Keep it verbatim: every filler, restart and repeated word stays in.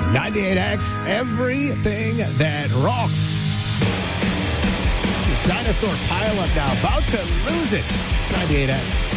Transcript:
ninety-eight X, everything that rocks. This is Dinosaur Pileup now, about to lose it. It's ninety-eight X.